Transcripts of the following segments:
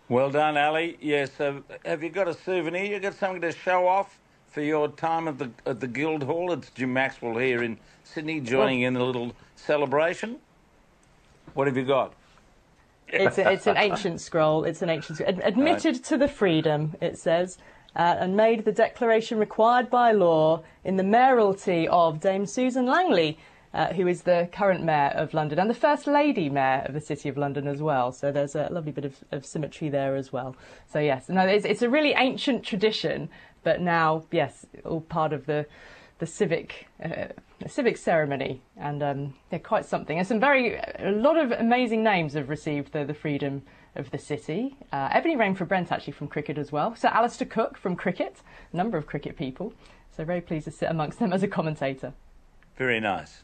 Well done, Ali. Yes, have you got a souvenir? You got something to show off for your time at the Guildhall? It's Jim Maxwell here in Sydney, Well, joining in the little celebration. What have you got? It's an ancient scroll. It's an ancient Right. admitted to the freedom. It says. And made the declaration required by law in the mayoralty of Dame Susan Langley, who is the current mayor of London and the first lady mayor of the City of London as well. So there's a lovely bit of symmetry there as well. So yes, no, it's a really ancient tradition, but now, yes, all part of the civic ceremony, and they're quite something. And a lot of amazing names have received the freedom of the city. Ebony Rainford Brent actually from cricket as well. Sir Alistair Cook from cricket, a number of cricket people. So very pleased to sit amongst them as a commentator. Very nice.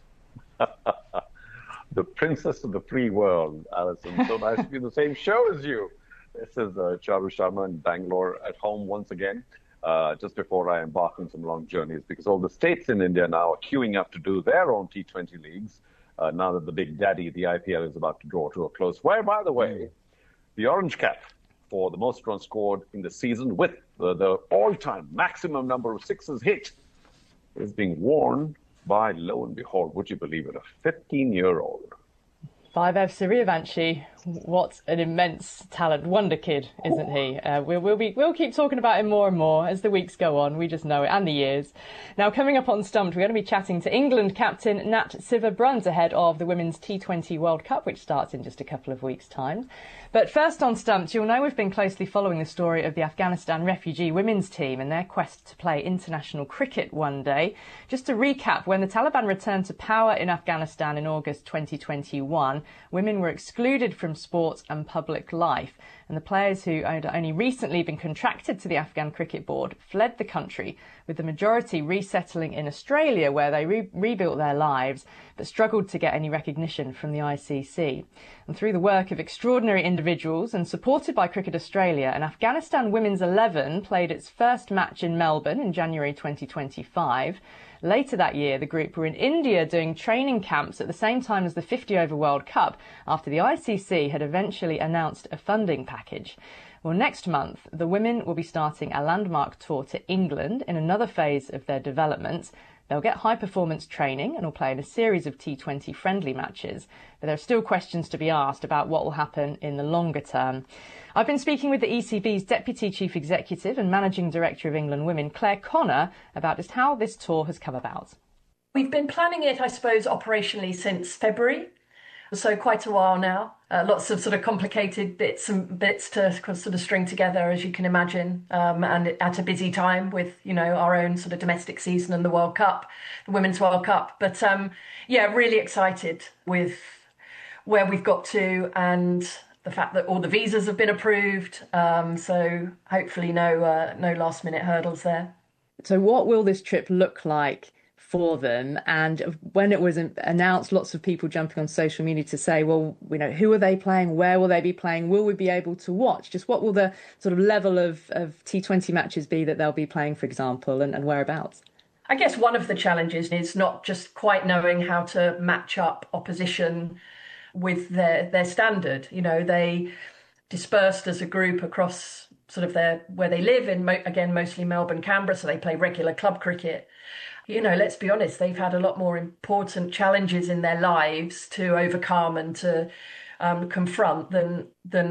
the princess of the free world, Alison. So nice to be in the same show as you. This is Charu Sharma in Bangalore at home once again. Just before I embark on some long journeys, because all the states in India now are queuing up to do their own T20 leagues, now that the big daddy, the IPL, is about to draw to a close. Where, by the way, the orange cap for the most runs scored in the season with the all-time maximum number of sixes hit is being worn by, lo and behold, would you believe it, a 15-year-old. Vaivev Suryavanshi, what an immense talent, wonder kid, isn't he? We'll keep talking about him more and more as the weeks go on. We just know it, and the years. Now, coming up on Stumped, we're going to be chatting to England captain Nat Sciver-Brunt ahead of the Women's T20 World Cup, which starts in just a couple of weeks' time. But first on Stumped, you'll know we've been closely following the story of the Afghanistan refugee women's team and their quest to play international cricket one day. Just to recap, when the Taliban returned to power in Afghanistan in August 2021, women were excluded from sport and public life, and the players who had only recently been contracted to the Afghan Cricket Board fled the country, with the majority resettling in Australia, where they rebuilt their lives, but struggled to get any recognition from the ICC. And through the work of extraordinary individuals and supported by Cricket Australia, an Afghanistan Women's 11 played its first match in Melbourne in January 2025. Later that year, the group were in India doing training camps at the same time as the 50-over World Cup, after the ICC had eventually announced a funding package. Well, next month, the women will be starting a landmark tour to England in another phase of their development. They'll get high-performance training and will play in a series of T20 friendly matches. But there are still questions to be asked about what will happen in the longer term. I've been speaking with the ECB's Deputy Chief Executive and Managing Director of England Women, Claire Connor, about just how this tour has come about. We've been planning it, I suppose, operationally since February, so quite a while now. Lots of sort of complicated bits to sort of string together, as you can imagine, and at a busy time with, our own sort of domestic season and the World Cup, the Women's World Cup. But really excited with where we've got to and the fact that all the visas have been approved. So hopefully no last minute hurdles there. So what will this trip look like for them? And when it was announced, lots of people jumping on social media to say, well, who are they playing? Where will they be playing? Will we be able to watch? Just what will the sort of level of T20 matches be that they'll be playing, for example, and whereabouts? I guess one of the challenges is not just quite knowing how to match up opposition with their standard. They dispersed as a group across sort of where they live in, again, mostly Melbourne, Canberra, so they play regular club cricket. Let's be honest, they've had a lot more important challenges in their lives to overcome and to confront than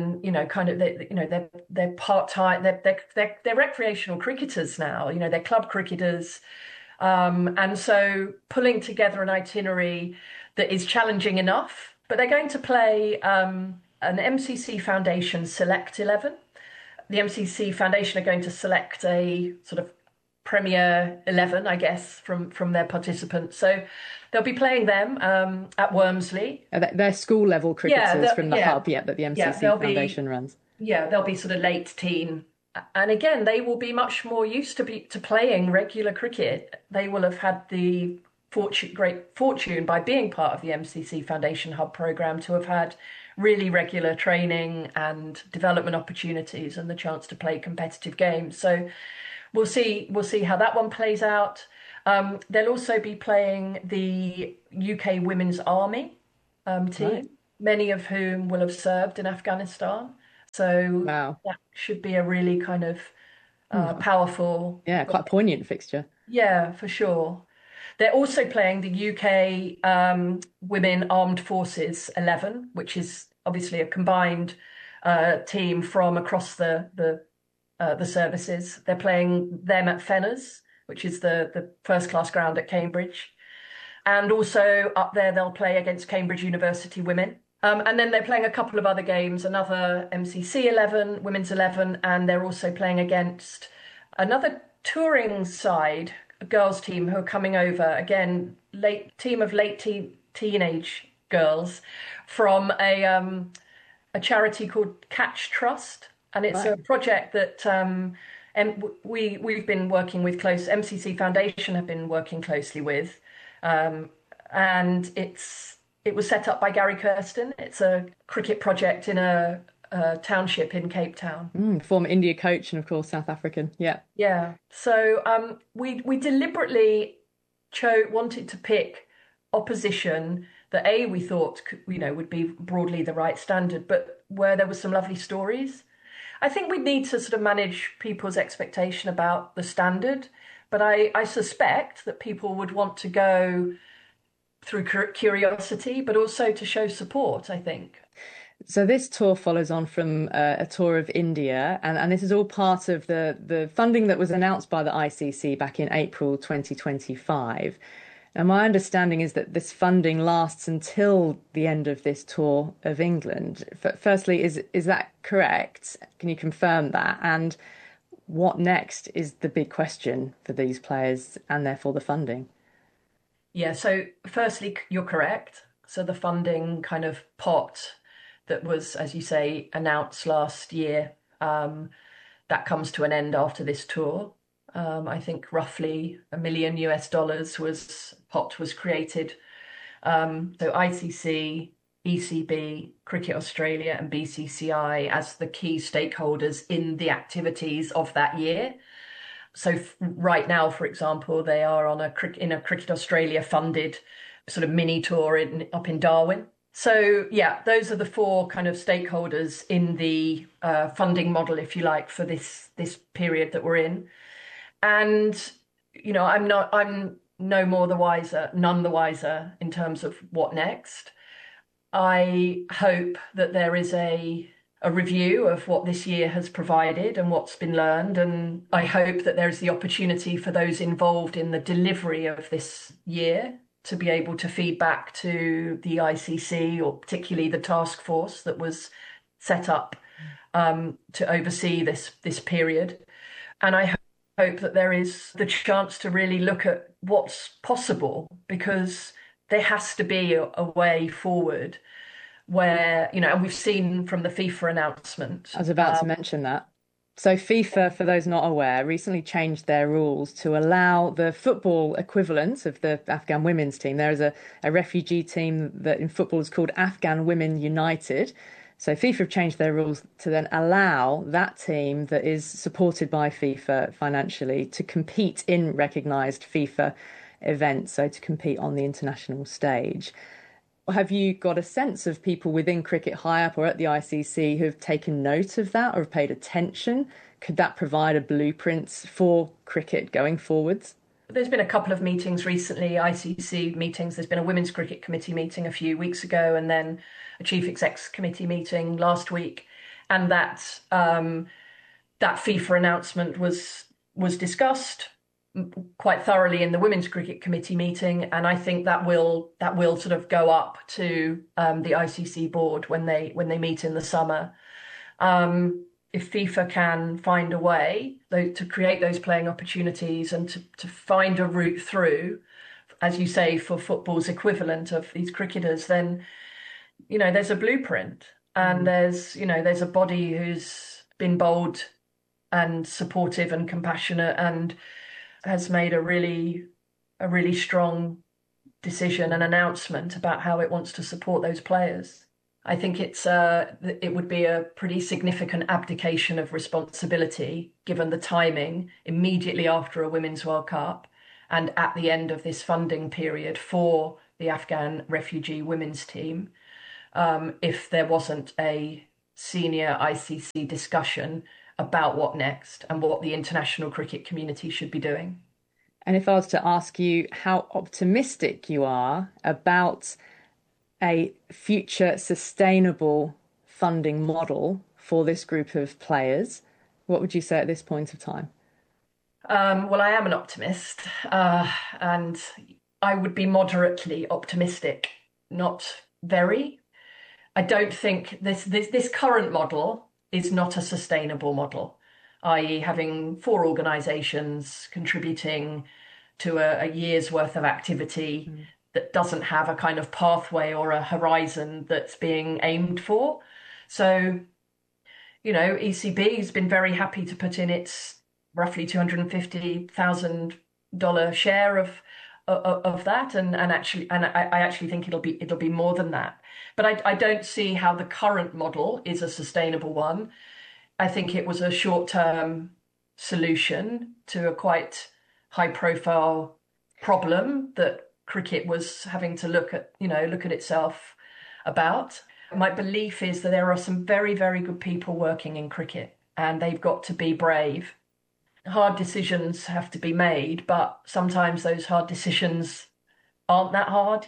they're part-time, they're recreational cricketers now, they're club cricketers. And so pulling together an itinerary that is challenging enough, but they're going to play an MCC Foundation Select 11. The MCC Foundation are going to select a sort of Premier 11, I guess, from their participants. So they'll be playing them at Wormsley. They're school-level cricketers from the hub, that the MCC Foundation runs. Yeah, they'll be sort of late teen. And again, they will be much more used to playing regular cricket. They will have had the great fortune by being part of the MCC Foundation Hub programme to have had really regular training and development opportunities and the chance to play competitive games. So we'll see how that one plays out. They'll also be playing the UK Women's Army team, right, many of whom will have served in Afghanistan. So Wow. that should be a really kind of powerful. Yeah, quite a poignant fixture. Yeah, for sure. They're also playing the UK Women Armed Forces 11, which is obviously a combined team from across the services. They're playing them at Fenners, which is the first class ground at Cambridge. And also up there, they'll play against Cambridge University Women. And then they're playing a couple of other games, another MCC 11, Women's 11, and they're also playing against another touring side, a girls team who are coming over, again, teenage girls from a charity called Catch Trust. And it's a project that we've been working with close, MCC Foundation have been working closely with. And it was set up by Gary Kirsten. It's a cricket project in a township in Cape Town. Former India coach and, of course, South African. Yeah. Yeah. So we deliberately wanted to pick opposition that we thought would be broadly the right standard, but where there was some lovely stories. I think we need to sort of manage people's expectation about the standard, but I suspect that people would want to go through curiosity, but also to show support, I think. So this tour follows on from a tour of India, and this is all part of the funding that was announced by the ICC back in April 2025. Now, my understanding is that this funding lasts until the end of this tour of England. Firstly, is that correct? Can you confirm that? And what next is the big question for these players and therefore the funding? Yeah, so firstly, you're correct. So the funding kind of pot that was, as you say, announced last year, that comes to an end after this tour. I think roughly $1 million was created. So ICC, ECB, Cricket Australia, and BCCI as the key stakeholders in the activities of that year. So right now, for example, they are on in a Cricket Australia funded sort of mini tour up in Darwin. So yeah, those are the four kind of stakeholders in the funding model, if you like, for this period that we're in. And I'm none the wiser in terms of what next. I hope that there is a review of what this year has provided and what's been learned. And I hope that there's the opportunity for those involved in the delivery of this year to be able to feed back to the ICC, or particularly the task force that was set up to oversee this period. And I hope that there is the chance to really look at what's possible, because there has to be a way forward where, and we've seen from the FIFA announcement. I was about to mention that. So FIFA, for those not aware, recently changed their rules to allow the football equivalent of the Afghan women's team. There is a refugee team that in football is called Afghan Women United. So FIFA have changed their rules to then allow that team that is supported by FIFA financially to compete in recognised FIFA events, so to compete on the international stage. Have you got a sense of people within cricket high up or at the ICC who have taken note of that or have paid attention? Could that provide a blueprint for cricket going forwards? There's been a couple of meetings recently, ICC meetings. There's been a Women's Cricket Committee meeting a few weeks ago, and then a Chief Execs Committee meeting last week. And that FIFA announcement was discussed quite thoroughly in the Women's Cricket Committee meeting, and I think that will sort of go up to the ICC board when they meet in the summer. If FIFA can find a way to create those playing opportunities and to find a route through, as you say, for football's equivalent of these cricketers, then there's a blueprint, and there's a body who's been bold and supportive and compassionate and has made a really strong decision and announcement about how it wants to support those players. I think it would be a pretty significant abdication of responsibility, given the timing immediately after a Women's World Cup and at the end of this funding period for the Afghan refugee women's team, if there wasn't a senior ICC discussion about what next and what the international cricket community should be doing. And if I was to ask you how optimistic you are about a future sustainable funding model for this group of players, what would you say at this point of time? Well, I am an optimist, and I would be moderately optimistic, not very. I don't think this current model is not a sustainable model, i.e. having 4 organisations contributing to a year's worth of activity that doesn't have a kind of pathway or a horizon that's being aimed for. So, ECB has been very happy to put in its roughly $250,000 share of that, and I actually think it'll be more than that. But I don't see how the current model is a sustainable one. I think it was a short-term solution to a quite high-profile problem that cricket was having to look at itself about. My belief is that there are some very, very good people working in cricket, and they've got to be brave. Hard decisions have to be made, but sometimes those hard decisions aren't that hard,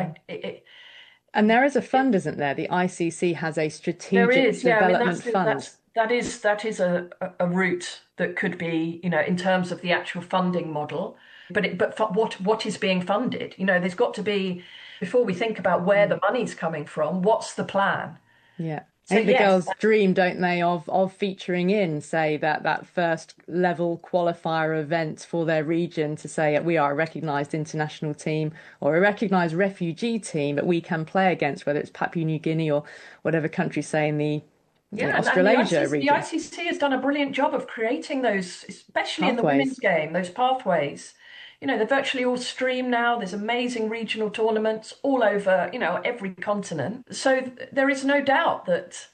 And there is a fund, isn't there? The ICC has a strategic development fund. That is a route that could be, in terms of the actual funding model. But what is being funded? There's got to be, before we think about where the money's coming from, what's the plan? Yeah. I think the girls dream, don't they, of featuring in, say, that first level qualifier event for their region to say we are a recognised international team or a recognised refugee team that we can play against, whether it's Papua New Guinea or whatever country, say, in the Australasia region. The ICC has done a brilliant job of creating those, especially in the women's game, those pathways. They're virtually all streamed now. There's amazing regional tournaments all over, every continent. So there is no doubt that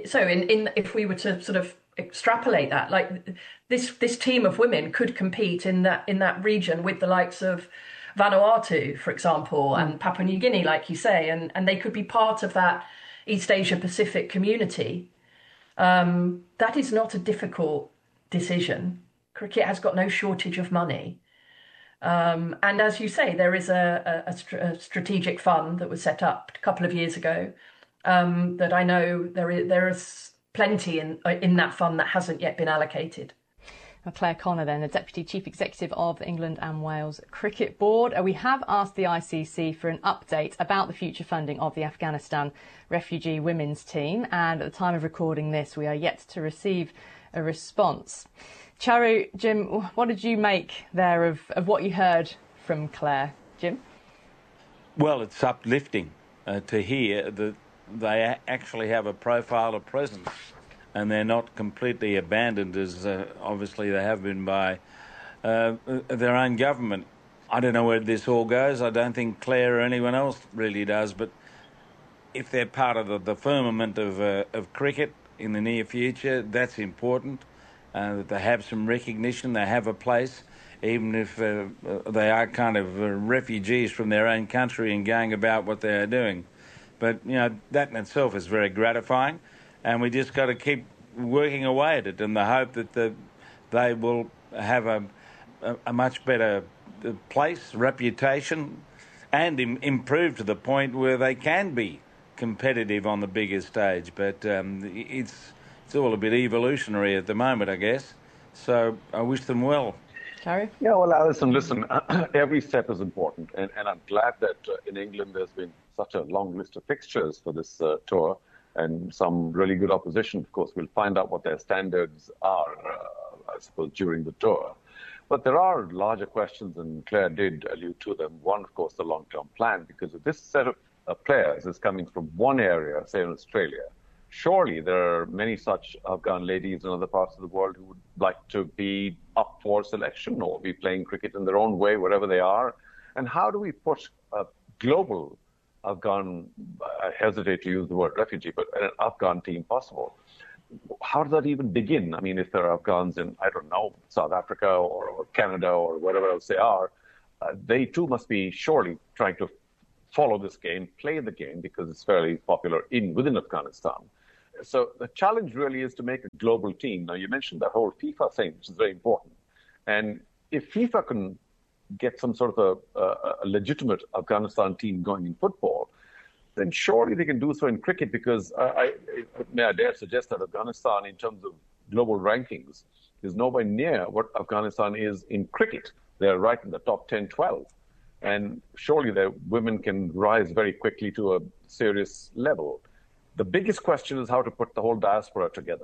if we were to sort of extrapolate that, like this team of women could compete in that region with the likes of Vanuatu, for example, and Papua New Guinea, like you say, and they could be part of that East Asia Pacific community. That is not a difficult decision. Cricket has got no shortage of money. And as you say, there is a strategic fund that was set up a couple of years ago that I know there is plenty in that fund that hasn't yet been allocated. Claire Connor, then, the Deputy Chief Executive of the England and Wales Cricket Board. We have asked the ICC for an update about the future funding of the Afghanistan refugee women's team, and at the time of recording this, we are yet to receive a response. Charu, Jim, what did you make there of what you heard from Claire? Jim? Well, it's uplifting to hear that they actually have a profile of presence and they're not completely abandoned as obviously they have been by their own government. I don't know where this all goes. I don't think Claire or anyone else really does, but if they're part of the firmament of cricket in the near future, that's important. That they have some recognition, they have a place, even if they are kind of refugees from their own country and going about what they are doing. But, that in itself is very gratifying, and we just got to keep working away at it in the hope that they will have a much better place, reputation, and improve to the point where they can be competitive on the bigger stage. But it's all a bit evolutionary at the moment, I guess. So I wish them well. Charu? Yeah, well, Alison, listen, every step is important. And I'm glad that in England there's been such a long list of fixtures for this tour and some really good opposition. Of course, we'll find out what their standards are, I suppose, during the tour. But there are larger questions, and Claire did allude to them. One, of course, the long-term plan, because if this set of players is coming from one area, say in Australia, surely there are many such Afghan ladies in other parts of the world who would like to be up for selection or be playing cricket in their own way, wherever they are. And how do we put a global Afghan, I hesitate to use the word refugee, but an Afghan team possible? How does that even begin? I mean, if there are Afghans in, I don't know, South Africa or Canada or whatever else they are, they too must be surely trying to follow this game, play the game, because it's fairly popular within Afghanistan. So the challenge really is to make a global team. Now, you mentioned that whole FIFA thing, which is very important. And if FIFA can get some sort of a legitimate Afghanistan team going in football, then surely they can do so in cricket, because may I dare suggest that Afghanistan, in terms of global rankings, is nowhere near what Afghanistan is in cricket. They're right in the top 10, 12. And surely their women can rise very quickly to a serious level. The biggest question is how to put the whole diaspora together.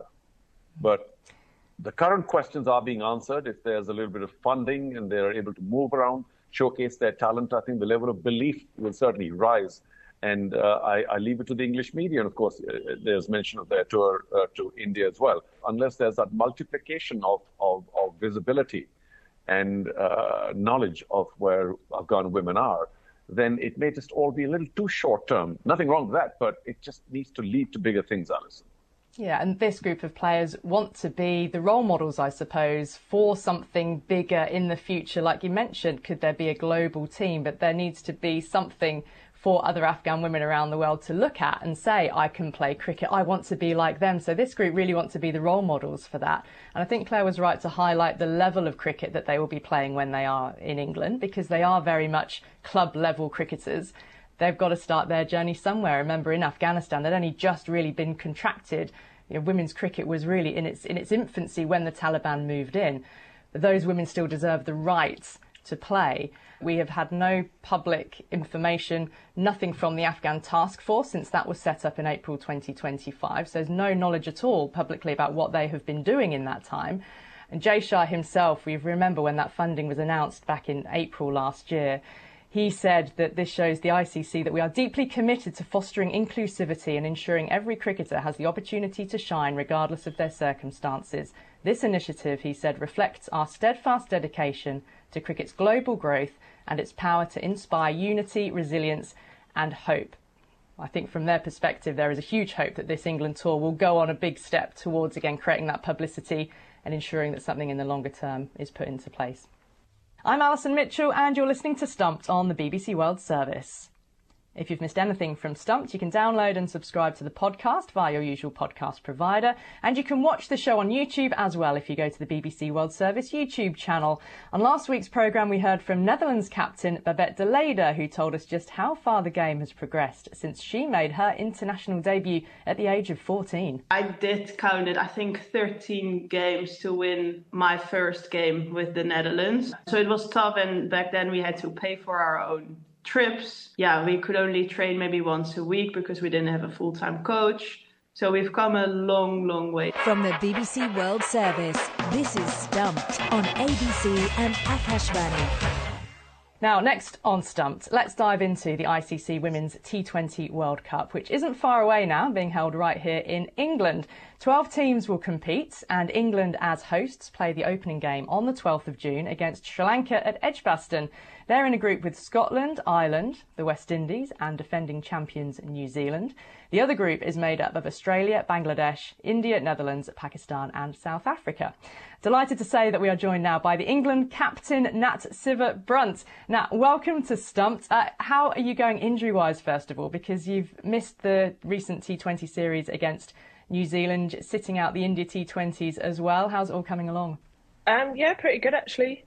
But the current questions are being answered. If there's a little bit of funding and they're able to move around, showcase their talent, I think the level of belief will certainly rise. And I leave it to the English media. And of course, there's mention of their tour to India as well. Unless there's that multiplication of visibility and knowledge of where Afghan women are, then it may just all be a little too short term. Nothing wrong with that, but it just needs to lead to bigger things, Alison. Yeah, and this group of players want to be the role models, I suppose, for something bigger in the future. Like you mentioned, could there be a global team? But there needs to be something for other Afghan women around the world to look at and say, I can play cricket, I want to be like them. So this group really want to be the role models for that. And I think Claire was right to highlight the level of cricket that they will be playing when they are in England, because they are very much club level cricketers. They've got to start their journey somewhere. Remember, in Afghanistan, they'd only just really been contracted. Women's cricket was really in its infancy when the Taliban moved in. But those women still deserve the right to play. We have had no public information, nothing from the Afghan task force since that was set up in April 2025. So there's no knowledge at all publicly about what they have been doing in that time. And Jay Shah himself, we remember when that funding was announced back in April last year, he said that this shows the ICC that we are deeply committed to fostering inclusivity and ensuring every cricketer has the opportunity to shine regardless of their circumstances. This initiative, he said, reflects our steadfast dedication to cricket's global growth and its power to inspire unity, resilience and hope. I think from their perspective, there is a huge hope that this England tour will go on a big step towards, again, creating that publicity and ensuring that something in the longer term is put into place. I'm Alison Mitchell and you're listening to Stumped on the BBC World Service. If you've missed anything from Stumped, you can download and subscribe to the podcast via your usual podcast provider. And you can watch the show on YouTube as well if you go to the BBC World Service YouTube channel. On last week's programme, we heard from Netherlands captain Babette de Leyder, who told us just how far the game has progressed since she made her international debut at the age of 14. I did count it, I think 13 games to win my first game with the Netherlands. So it was tough, and back then we had to pay for our own trips. Yeah, we could only train maybe once a week because we didn't have a full-time coach. So we've come a long, long way. From the BBC World Service, this is Stumped on ABC and Akashvani. Now, next on Stumped, let's dive into the ICC Women's T20 World Cup, which isn't far away now, being held right here in England. 12 teams will compete, and England as hosts play the opening game on the 12th of June against Sri Lanka at Edgbaston. They're in a group with Scotland, Ireland, the West Indies and defending champions New Zealand. The other group is made up of Australia, Bangladesh, India, Netherlands, Pakistan and South Africa. Delighted to say that we are joined now by the England captain, Nat Sciver-Brunt. Nat, welcome to Stumped. How are you going injury-wise, first of all, because you've missed the recent T20 series against New Zealand, sitting out the India T20s as well. How's it all coming along? Yeah, pretty good actually.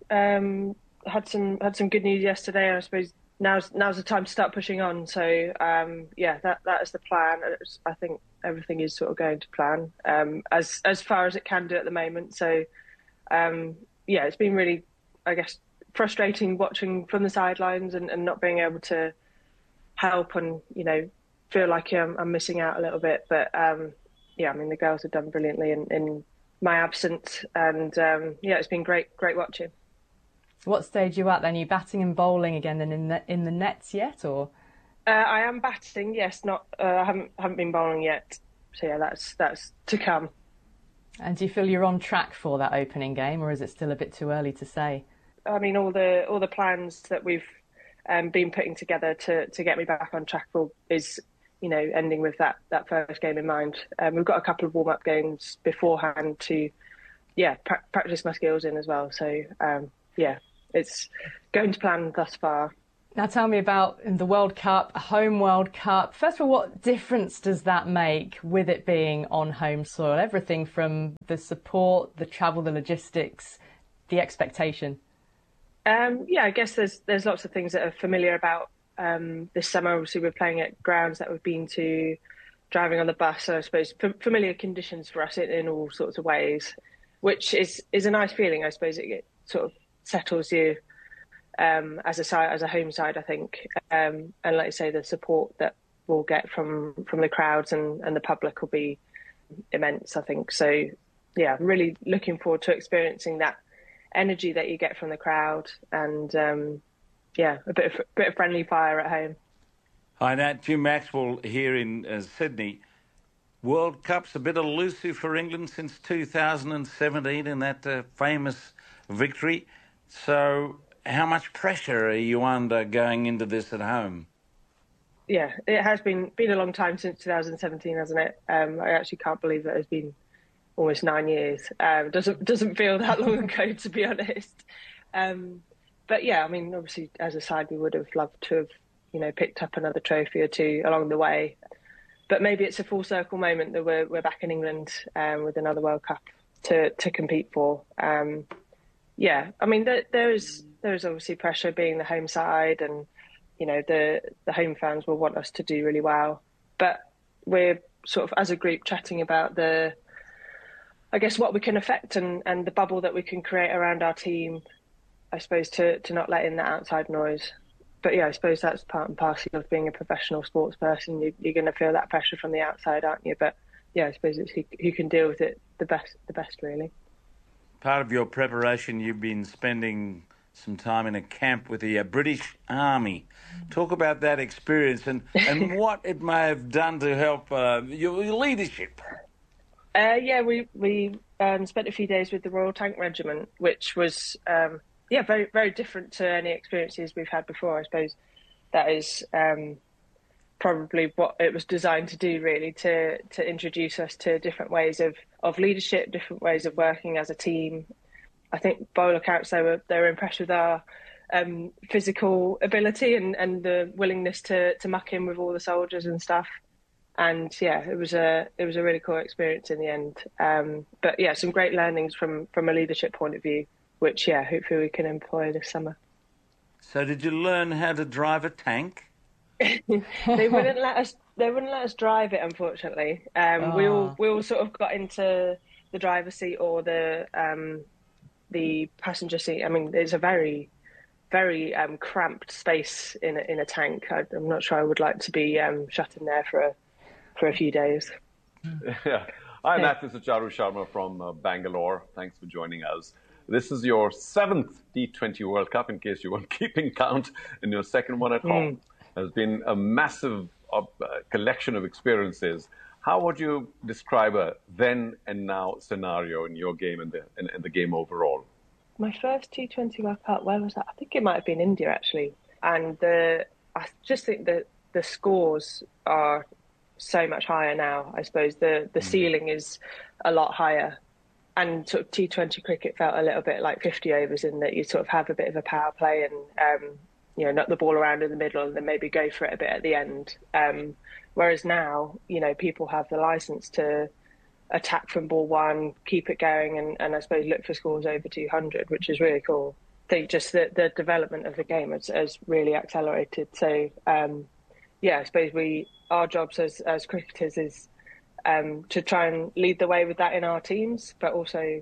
Had some good news yesterday, and I suppose now's the time to start pushing on. So that is the plan. I think everything is sort of going to plan as far as it can do at the moment. So it's been really, I guess, frustrating watching from the sidelines and not being able to help and feel like I'm missing out a little bit. But the girls have done brilliantly in my absence, and it's been great watching. What stage are you at then? Are you batting and bowling again and in the nets yet, or? I am batting, yes. Not I haven't been bowling yet. So yeah, that's to come. And do you feel you're on track for that opening game, or is it still a bit too early to say? I mean, all the plans that we've been putting together to get me back on track is ending with that first game in mind. We've got a couple of warm up games beforehand to practice my skills in as well. So it's going to plan thus far. Now tell me about the World Cup, a home World Cup. First of all, what difference does that make with it being on home soil? Everything from the support, the travel, the logistics, the expectation. I guess there's lots of things that are familiar about this summer. Obviously, we're playing at grounds that we've been to, driving on the bus. So I suppose familiar conditions for us in all sorts of ways, which is a nice feeling. I suppose it sort of settles you as a home side, I think. And like you say, the support that we'll get from the crowds and the public will be immense, I think. So yeah, I'm really looking forward to experiencing that energy that you get from the crowd, and a bit of friendly fire at home. Hi Nat, Jim Maxwell here in Sydney. World Cup's a bit elusive for England since 2017 in that famous victory. So how much pressure are you under going into this at home? Yeah, it has been a long time since 2017, hasn't it? I actually can't believe that it's been almost 9 years. Doesn't feel that long ago, to be honest. But yeah, I mean, obviously, as a side, we would have loved to have, picked up another trophy or two along the way. But maybe it's a full circle moment that we're back in England with another World Cup to compete for. I mean, there is obviously pressure being the home side, and the home fans will want us to do really well. But we're sort of as a group chatting about what we can affect and the bubble that we can create around our team, I suppose, to not let in that outside noise. But yeah, I suppose that's part and parcel of being a professional sports person. You're going to feel that pressure from the outside, aren't you? But yeah, I suppose it's who can deal with it the best, really. Part of your preparation, you've been spending some time in a camp with the British Army. Talk about that experience and what it may have done to help your leadership. We spent a few days with the Royal Tank Regiment, which was very, very different to any experiences we've had before. I suppose that is probably what it was designed to do, really, to introduce us to different ways of leadership, different ways of working as a team. I think by all accounts they were impressed with our physical ability and the willingness to muck in with all the soldiers and stuff. And yeah, it was a really cool experience in the end. But yeah, some great learnings from a leadership point of view, which hopefully we can employ this summer. So did you learn how to drive a tank? They wouldn't let us drive it, unfortunately. We all sort of got into the driver's seat or the passenger seat. I mean, it's a very, very cramped space in a tank. I'm not sure I would like to be shut in there for a few days. Yeah. Hi, Matt. This is Charu Sharma from Bangalore. Thanks for joining us. This is your 7th T20 World Cup, in case you weren't keeping count, and your second one at home. Has been a massive collection of experiences. How would you describe a then and now scenario in your game and the game overall? My first T20 World Cup, where was that? I think it might have been India, actually. And I just think that the scores are so much higher now. I suppose the ceiling is a lot higher. And sort of T20 cricket felt a little bit like 50 overs in that you sort of have a bit of a power play and knock the ball around in the middle and then maybe go for it a bit at the end. Whereas now, people have the license to attack from ball one, keep it going, and I suppose look for scores over 200, which is really cool. I think just the development of the game has really accelerated. So, I suppose our jobs as cricketers is to try and lead the way with that in our teams, but also,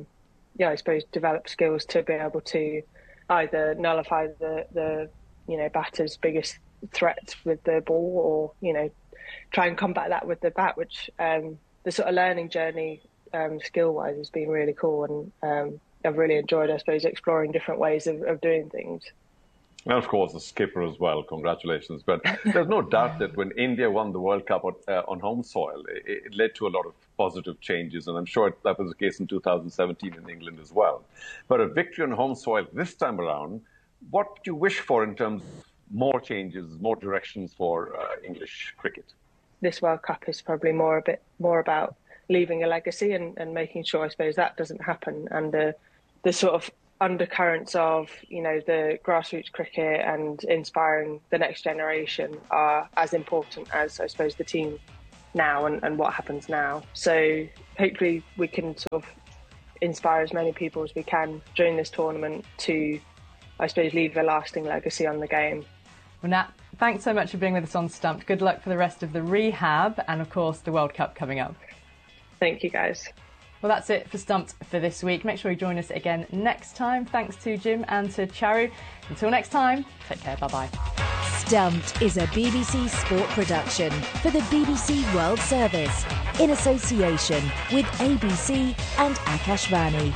I suppose develop skills to be able to either nullify the batter's biggest threat with the ball, or try and combat that with the bat. Which the sort of learning journey, skill-wise, has been really cool, and I've really enjoyed, I suppose, exploring different ways of doing things. And of course, the skipper as well. Congratulations! But there's no doubt that when India won the World Cup on home soil, it led to a lot of positive changes, and I'm sure that was the case in 2017 in England as well. But a victory on home soil this time around, what do you wish for in terms of more changes, more directions for English cricket? This World Cup is probably a bit more about leaving a legacy and making sure, I suppose, that doesn't happen, and the sort of undercurrents of, the grassroots cricket and inspiring the next generation are as important as, I suppose, the team now and what happens now. So hopefully we can sort of inspire as many people as we can during this tournament to, I suppose, leave a lasting legacy on the game. Well, Nat, thanks so much for being with us on Stumped. Good luck for the rest of the rehab and, of course, the World Cup coming up. Thank you, guys. Well, that's it for Stumped for this week. Make sure you join us again next time. Thanks to Jim and to Charu. Until next time, take care. Bye-bye. Stumped is a BBC Sport production for the BBC World Service in association with ABC and Akashvani.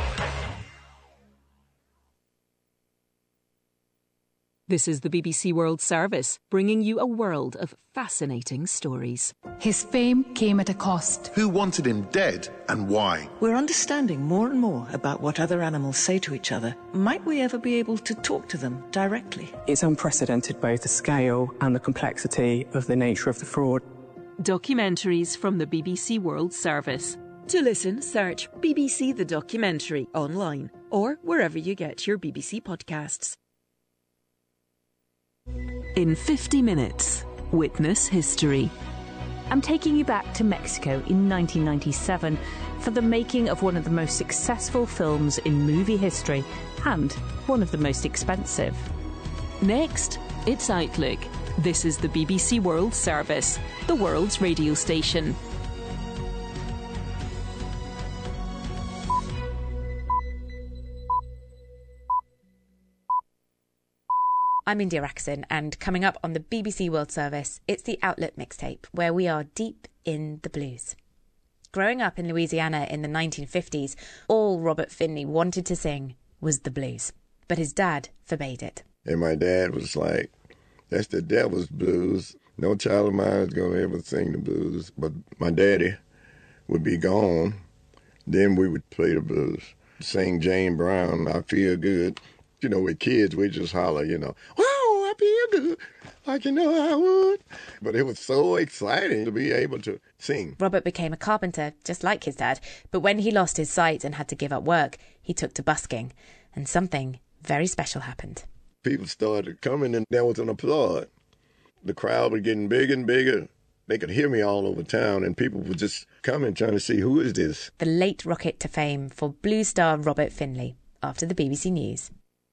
This is the BBC World Service, bringing you a world of fascinating stories. His fame came at a cost. Who wanted him dead and why? We're understanding more and more about what other animals say to each other. Might we ever be able to talk to them directly? It's unprecedented, both the scale and the complexity of the nature of the fraud. Documentaries from the BBC World Service. To listen, search BBC The Documentary online or wherever you get your BBC podcasts. In 50 minutes, witness history. I'm taking you back to Mexico in 1997 for the making of one of the most successful films in movie history and one of the most expensive. Next, it's Outlook. This is the BBC World Service, the world's radio station. I'm India Rackson, and coming up on the BBC World Service, it's the Outlook mixtape, where we are deep in the blues. Growing up in Louisiana in the 1950s, all Robert Finley wanted to sing was the blues, but his dad forbade it. And my dad was like, that's the devil's blues. No child of mine is going to ever sing the blues. But my daddy would be gone. Then we would play the blues. Sing Jane Brown, I Feel Good. With kids, we just holler, wow, I feel good, like I would. But it was so exciting to be able to sing. Robert became a carpenter, just like his dad. But when he lost his sight and had to give up work, he took to busking. And something very special happened. People started coming and there was an applaud. The crowd was getting bigger and bigger. They could hear me all over town and people were just coming trying to see who is this. The late rocket to fame for blues star Robert Finley after the BBC News.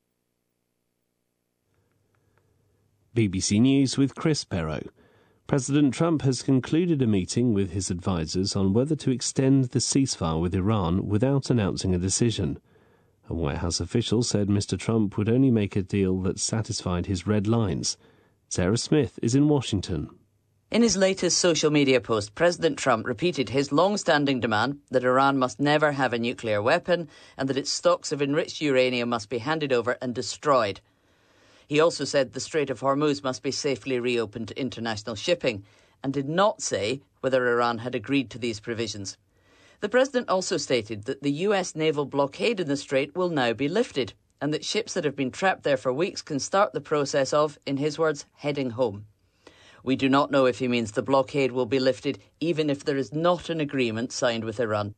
BBC News with Chris Perrow. President Trump has concluded a meeting with his advisers on whether to extend the ceasefire with Iran without announcing a decision. A White House official said Mr. Trump would only make a deal that satisfied his red lines. Sarah Smith is in Washington. In his latest social media post, President Trump repeated his long-standing demand that Iran must never have a nuclear weapon and that its stocks of enriched uranium must be handed over and destroyed. He also said the Strait of Hormuz must be safely reopened to international shipping and did not say whether Iran had agreed to these provisions. The president also stated that the US naval blockade in the strait will now be lifted and that ships that have been trapped there for weeks can start the process of, in his words, heading home. We do not know if he means the blockade will be lifted even if there is not an agreement signed with Iran.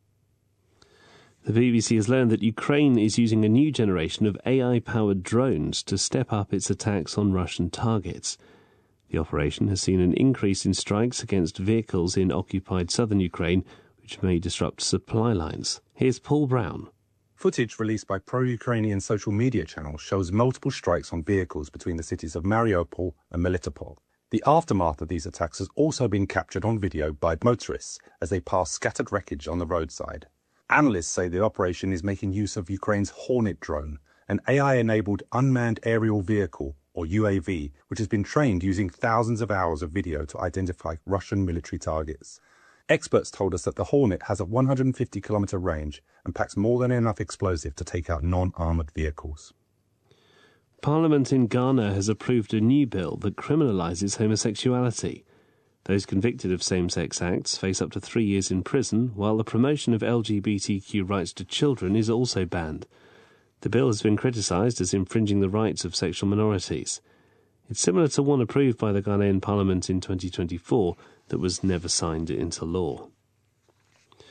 The BBC has learned that Ukraine is using a new generation of AI-powered drones to step up its attacks on Russian targets. The operation has seen an increase in strikes against vehicles in occupied southern Ukraine, which may disrupt supply lines. Here's Paul Brown. Footage released by pro-Ukrainian social media channels shows multiple strikes on vehicles between the cities of Mariupol and Melitopol. The aftermath of these attacks has also been captured on video by motorists as they pass scattered wreckage on the roadside. Analysts say the operation is making use of Ukraine's Hornet drone, an AI-enabled unmanned aerial vehicle, or UAV, which has been trained using thousands of hours of video to identify Russian military targets. Experts told us that the Hornet has a 150-kilometre range and packs more than enough explosive to take out non-armoured vehicles. Parliament in Ghana has approved a new bill that criminalises homosexuality. Those convicted of same-sex acts face up to 3 years in prison, while the promotion of LGBTQ rights to children is also banned. The bill has been criticised as infringing the rights of sexual minorities. It's similar to one approved by the Ghanaian Parliament in 2024 that was never signed into law.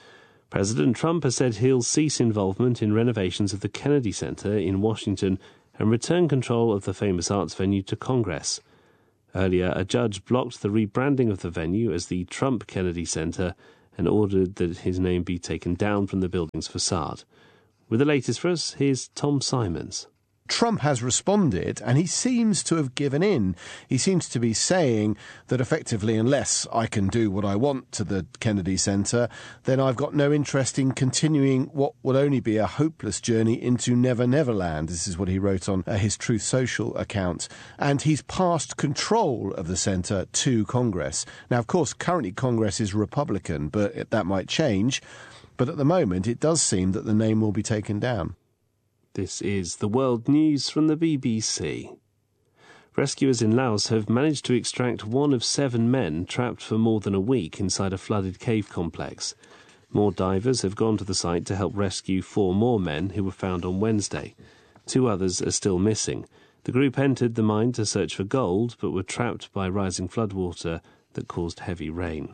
President Trump has said he'll cease involvement in renovations of the Kennedy Center in Washington and return control of the famous arts venue to Congress. Earlier, a judge blocked the rebranding of the venue as the Trump Kennedy Center and ordered that his name be taken down from the building's facade. With the latest for us, here's Tom Simons. Trump has responded, and he seems to have given in. He seems to be saying that effectively, unless I can do what I want to the Kennedy Center, then I've got no interest in continuing what would only be a hopeless journey into Never Never Land. This is what he wrote on his Truth Social account. And he's passed control of the center to Congress. Now, of course, currently Congress is Republican, but that might change. But at the moment, it does seem that the name will be taken down. This is the world news from the BBC. Rescuers in Laos have managed to extract one of 7 men trapped for more than a week inside a flooded cave complex. More divers have gone to the site to help rescue 4 more men who were found on Wednesday. 2 others are still missing. The group entered the mine to search for gold, but were trapped by rising floodwater that caused heavy rain.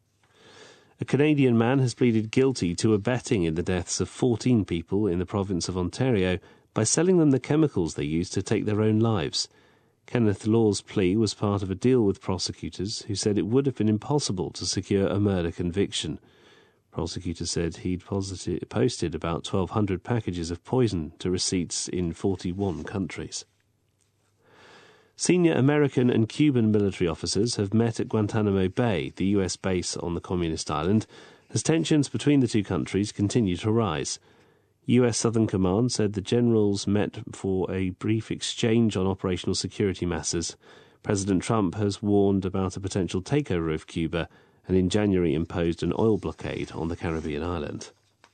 A Canadian man has pleaded guilty to abetting in the deaths of 14 people in the province of Ontario by selling them the chemicals they used to take their own lives. Kenneth Law's plea was part of a deal with prosecutors who said it would have been impossible to secure a murder conviction. Prosecutors said he'd posted about 1,200 packages of poison to receipts in 41 countries. Senior American and Cuban military officers have met at Guantanamo Bay, the US base on the communist island, as tensions between the two countries continue to rise. US Southern Command said the generals met for a brief exchange on operational security matters. President Trump has warned about a potential takeover of Cuba and in January imposed an oil blockade on the Caribbean island.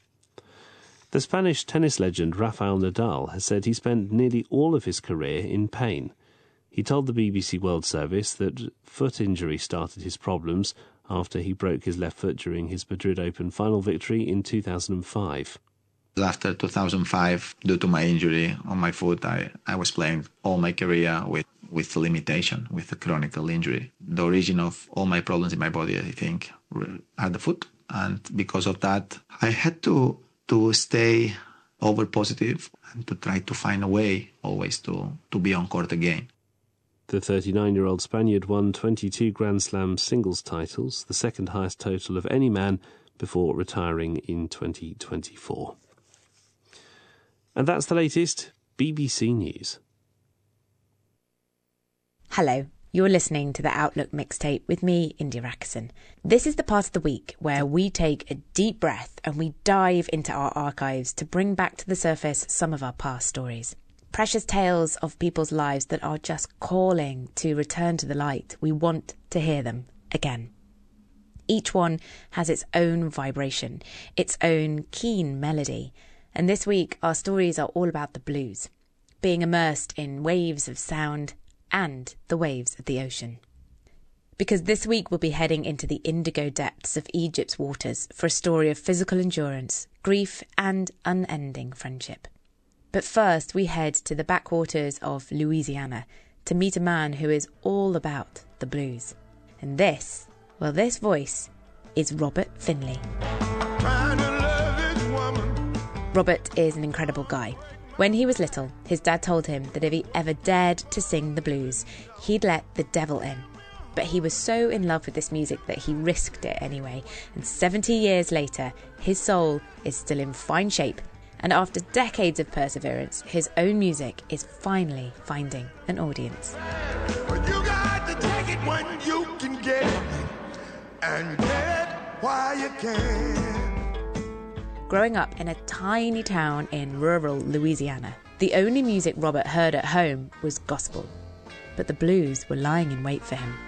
The Spanish tennis legend Rafael Nadal has said he spent nearly all of his career in pain. He told the BBC World Service that foot injury started his problems after he broke his left foot during his Madrid Open final victory in 2005. After 2005, due to my injury on my foot, I was playing all my career with limitation, with a chronic injury. The origin of all my problems in my body, I think, are the foot. And because of that, I had to stay over positive and to try to find a way always to be on court again. The 39-year-old Spaniard won 22 Grand Slam singles titles, the second highest total of any man, before retiring in 2024. And that's the latest BBC News. Hello, you're listening to the Outlook Mixtape with me, India Rackerson. This is the part of the week where we take a deep breath and we dive into our archives to bring back to the surface some of our past stories. Precious tales of people's lives that are just calling to return to the light. We want to hear them again. Each one has its own vibration, its own keen melody. And this week, our stories are all about the blues, being immersed in waves of sound and the waves of the ocean. Because this week we'll be heading into the indigo depths of Egypt's waters for a story of physical endurance, grief and unending friendship. But first, we head to the backwaters of Louisiana to meet a man who is all about the blues. And this voice is Robert Finley. Robert is an incredible guy. When he was little, his dad told him that if he ever dared to sing the blues, he'd let the devil in. But he was so in love with this music that he risked it anyway. And 70 years later, his soul is still in fine shape. And after decades of perseverance, his own music is finally finding an audience. But you got to take it when you can get it, and get it while you can. Growing up in a tiny town in rural Louisiana, the only music Robert heard at home was gospel. But the blues were lying in wait for him.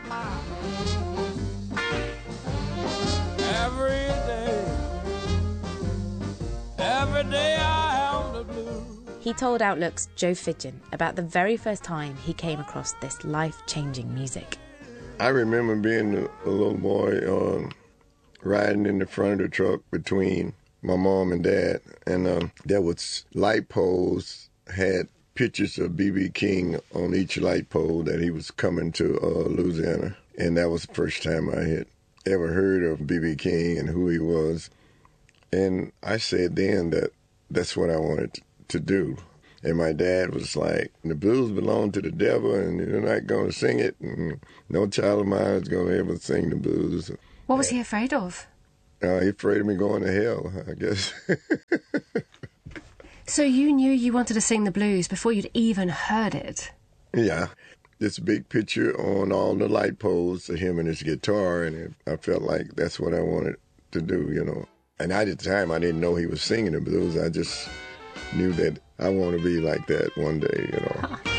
Every day I am the blues. He told Outlook's Joe Fidgen about the very first time he came across this life-changing music. I remember being a little boy riding in the front of the truck between my mom and dad, and there was light poles, had pictures of B.B. King on each light pole that he was coming to Louisiana, and that was the first time I had ever heard of B.B. King and who he was. And I said then that that's what I wanted to do. And my dad was like, the blues belong to the devil and you're not going to sing it. And no child of mine is going to ever sing the blues. What was he afraid of? He's afraid of me going to hell, I guess. So you knew you wanted to sing the blues before you'd even heard it? Yeah. This big picture on all the light poles of him and his guitar, and I felt like that's what I wanted to do, you know. And at the time, I didn't know he was singing the blues. I just knew that I want to be like that one day, you know.